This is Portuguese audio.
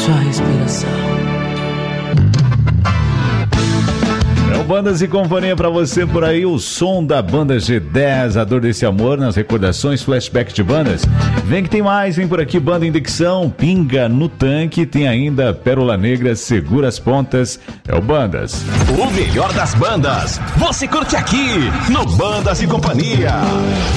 sua respiração. É o Bandas e Companhia pra você por aí, o som da banda G10, a dor desse amor nas recordações, flashback de bandas. Vem que tem mais, vem por aqui, Banda Indexão, Pinga no Tanque, tem ainda Pérola Negra, Segura as Pontas, é o Bandas. O melhor das bandas, você curte aqui no Bandas e Companhia.